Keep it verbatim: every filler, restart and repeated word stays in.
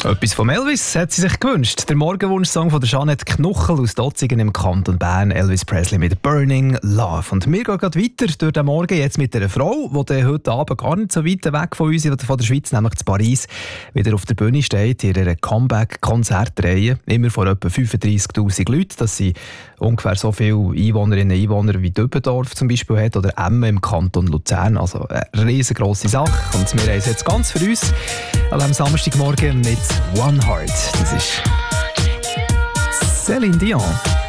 Etwas von Elvis hat sie sich gewünscht. Der Morgenwunschsong von der Jeanette Knuchel aus Dotzingen im Kanton Bern, Elvis Presley mit «Burning Love». Und wir gehen gerade weiter durch den Morgen jetzt mit einer Frau, die heute Abend gar nicht so weit weg von uns, von der Schweiz, nämlich zu Paris, wieder auf der Bühne steht, in ihrer Comeback-Konzertreihe. Immer vor etwa fünfunddreissigtausend Leuten. Das sind ungefähr so viele Einwohnerinnen und Einwohner wie Dübendorf zum Beispiel hat oder Emmen im Kanton Luzern. Also eine riesengroße Sache. Und wir haben es jetzt ganz für uns an diesem Samstagmorgen mit «One Heart». Das ist Céline Dion.